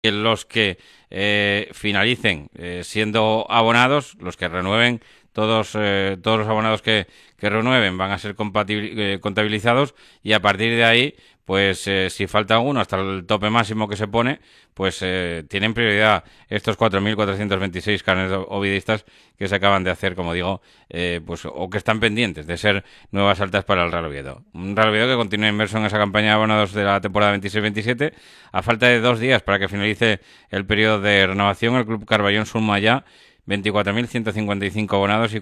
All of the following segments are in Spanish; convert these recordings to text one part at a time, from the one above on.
que los que finalicen siendo abonados, los que renueven, todos los abonados que renueven van a ser contabilizados y a partir de ahí, pues si falta alguno hasta el tope máximo que se pone, pues tienen prioridad estos 4.426 carnets ovidistas que se acaban de hacer, como digo, pues o que están pendientes de ser nuevas altas para el Real Oviedo. Un Real Oviedo que continúa inmerso en esa campaña de abonados de la temporada 26-27. A falta de 2 días para que finalice el periodo de renovación, el Club Carballón suma ya 24.155 abonados y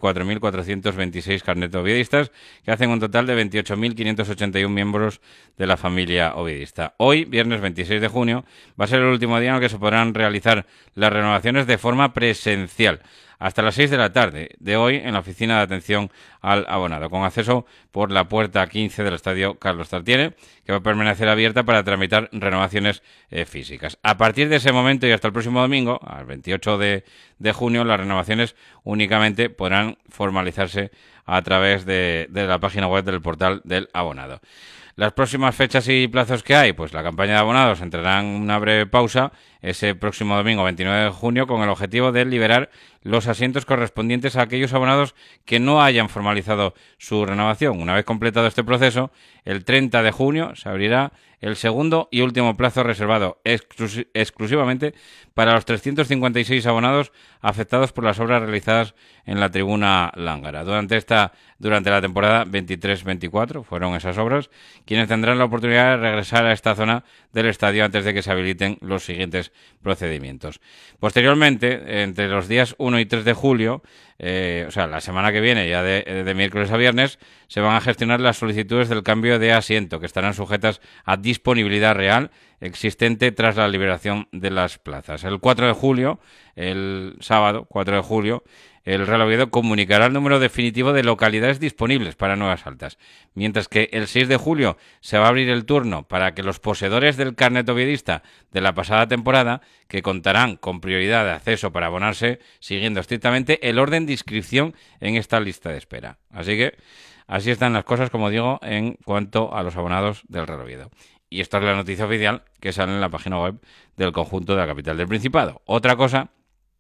4.426 carnet oviedistas, que hacen un total de 28.581 miembros de la familia oviedista. Hoy, viernes 26 de junio, va a ser el último día en el que se podrán realizar las renovaciones de forma presencial, hasta las 6 de la tarde de hoy en la oficina de atención al abonado, con acceso por la puerta 15 del estadio Carlos Tartiere, que va a permanecer abierta para tramitar renovaciones físicas. A partir de ese momento y hasta el próximo domingo, al 28 de junio, las renovaciones únicamente podrán formalizarse a través de la página web del portal del abonado. Las próximas fechas y plazos que hay, pues la campaña de abonados entrará en una breve pausa ese próximo domingo 29 de junio con el objetivo de liberar los asientos correspondientes a aquellos abonados que no hayan formalizado su renovación. Una vez completado este proceso, el 30 de junio se abrirá el segundo y último plazo reservado exclusivamente para los 356 abonados afectados por las obras realizadas en la tribuna Lángara. Durante la temporada 23-24 fueron esas obras quienes tendrán la oportunidad de regresar a esta zona del estadio antes de que se habiliten los siguientes procedimientos. Posteriormente, entre los días 1 y 3 de julio, o sea, la semana que viene, ya de miércoles a viernes, se van a gestionar las solicitudes del cambio de asiento, que estarán sujetas a disponibilidad real existente tras la liberación de las plazas. El 4 de julio, el sábado 4 de julio, el Real Oviedo comunicará el número definitivo de localidades disponibles para nuevas altas, mientras que el 6 de julio se va a abrir el turno para que los poseedores del carnet oviedista de la pasada temporada, que contarán con prioridad de acceso para abonarse, siguiendo estrictamente el orden de inscripción en esta lista de espera. Así que así están las cosas, como digo, en cuanto a los abonados del Real Oviedo. Y esta es la noticia oficial que sale en la página web del conjunto de la capital del Principado. Otra cosa,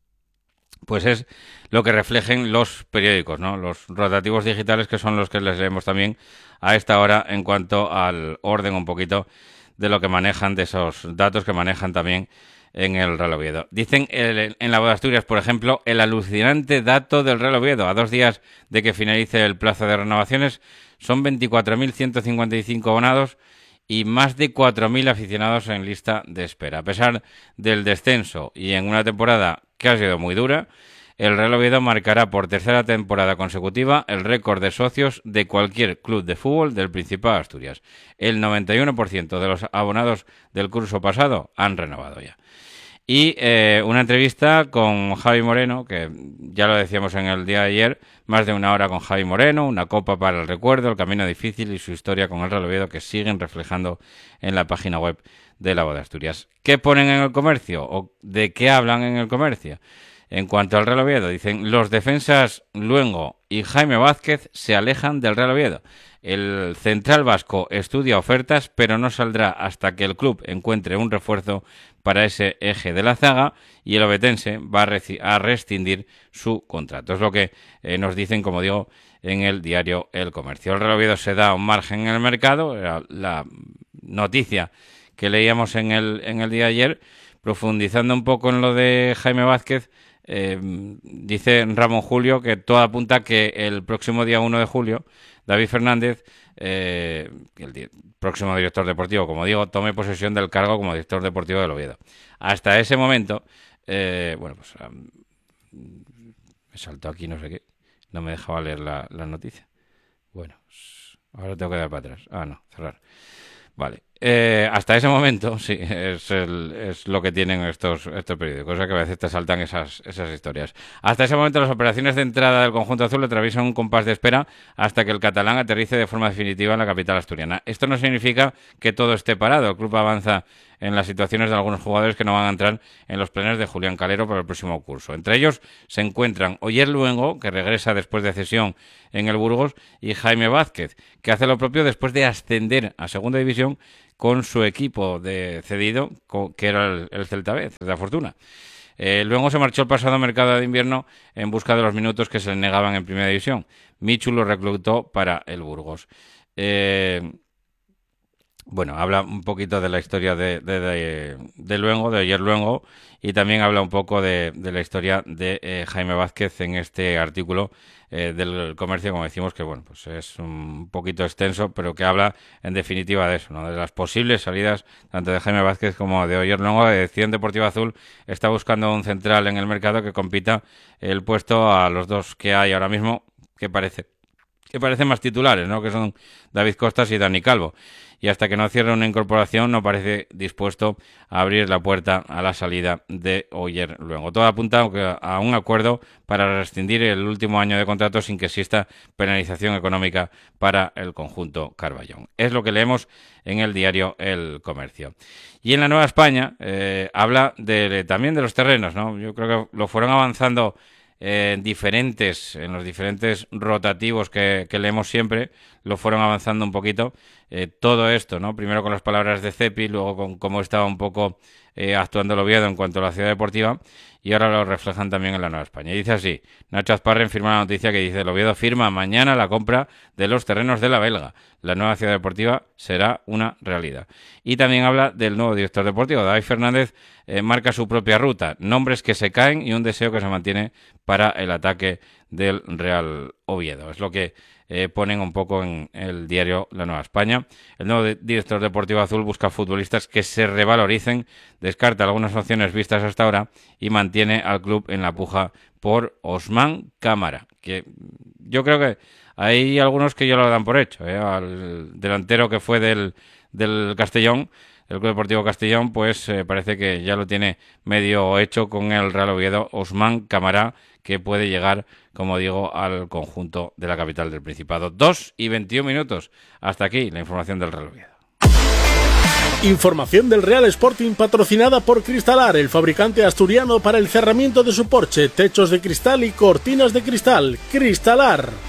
pues es lo que reflejen los periódicos, ¿no? Los rotativos digitales, que son los que les leemos también a esta hora en cuanto al orden un poquito de lo que manejan, de esos datos que manejan también en el Real Oviedo. Dicen en la Voz de Asturias, por ejemplo, el alucinante dato del Real Oviedo. A 2 días de que finalice el plazo de renovaciones, son 24.155 abonados y más de 4.000 aficionados en lista de espera. A pesar del descenso y en una temporada que ha sido muy dura, el Real Oviedo marcará por tercera temporada consecutiva el récord de socios de cualquier club de fútbol del Principado de Asturias. El 91% de los abonados del curso pasado han renovado ya. Y una entrevista con Javi Moreno, que ya lo decíamos en el día de ayer, más de 1 hora con Javi Moreno, una copa para el recuerdo, el camino difícil y su historia con el Real Oviedo, que siguen reflejando en la página web de la Voz de Asturias. ¿Qué ponen en el comercio? ¿O de qué hablan en el comercio? En cuanto al Real Oviedo, dicen, los defensas Luengo y Jaime Vázquez se alejan del Real Oviedo. El central vasco estudia ofertas, pero no saldrá hasta que el club encuentre un refuerzo para ese eje de la zaga y el ovetense va a rescindir su contrato. Es lo que nos dicen, como digo, en el diario El Comercio. El Real Oviedo se da un margen en el mercado, la noticia que leíamos en el día de ayer, profundizando un poco en lo de Jaime Vázquez. Dice Ramón Julio que todo apunta que el próximo día 1 de julio David Fernández, el próximo director deportivo, como digo, tome posesión del cargo como director deportivo del Oviedo. Hasta ese momento, bueno, pues me saltó aquí no sé qué, no me dejaba leer la noticia. Bueno, pues, ahora tengo que dar para atrás. Ah, no, cerrar. Vale. Hasta ese momento, sí, es lo que tienen estos periódicos, o sea que a veces te saltan esas historias. Hasta ese momento las operaciones de entrada del conjunto azul atraviesan un compás de espera hasta que el catalán aterrice de forma definitiva en la capital asturiana. Esto no significa que todo esté parado. El club avanza en las situaciones de algunos jugadores que no van a entrar en los planes de Julián Calero para el próximo curso. Entre ellos se encuentran Oyer Luengo, que regresa después de cesión en el Burgos, y Jaime Vázquez, que hace lo propio después de ascender a Segunda División con su equipo de cedido, que era el Celta B, Celta Fortuna. Luego se marchó el pasado mercado de invierno en busca de los minutos que se le negaban en Primera División. Michu lo reclutó para el Burgos. Bueno, habla un poquito de la historia de Luengo, de Oyer Luengo, y también habla un poco de la historia de Jaime Vázquez en este artículo del Comercio, como decimos, que bueno, pues es un poquito extenso, pero que habla en definitiva de eso, ¿no? De las posibles salidas tanto de Jaime Vázquez como de Oyer Luengo. De Acción Deportiva Azul está buscando un central en el mercado que compita el puesto a los dos que hay ahora mismo, que parecen más titulares, ¿no? Que son David Costas y Dani Calvo. Y hasta que no cierre una incorporación no parece dispuesto a abrir la puerta a la salida de Oyer Luengo. Todo apunta a un acuerdo para rescindir el último año de contrato sin que exista penalización económica para el conjunto Carballón. Es lo que leemos en el diario El Comercio. Y en la Nueva España habla también de los terrenos, ¿no? Yo creo que lo fueron avanzando en los diferentes rotativos que leemos siempre, lo fueron avanzando un poquito todo esto, ¿no? Primero con las palabras de Cepi, luego con cómo estaba un poco actuando el Oviedo en cuanto a la ciudad deportiva, y ahora lo reflejan también en la Nueva España. Y dice así: Nacho Azparren firma la noticia que dice: el Oviedo firma mañana la compra de los terrenos de la Belga. La nueva ciudad deportiva será una realidad. Y también habla del nuevo director deportivo. David Fernández marca su propia ruta, nombres que se caen y un deseo que se mantiene para el ataque del Real Oviedo. Es lo que ponen un poco en el diario La Nueva España. El nuevo director deportivo azul busca futbolistas que se revaloricen, descarta algunas opciones vistas hasta ahora y mantiene al club en la puja por Osman Cámara, que yo creo que hay algunos que ya lo dan por hecho, al delantero que fue del Castellón, el Club Deportivo Castellón, pues parece que ya lo tiene medio hecho con el Real Oviedo. Osman Cámara, que puede llegar, como digo, al conjunto de la capital del Principado. 2:21. Hasta aquí la información del Real Oviedo. Información del Real Sporting patrocinada por Cristalar, el fabricante asturiano para el cerramiento de su porche, techos de cristal y cortinas de cristal. Cristalar.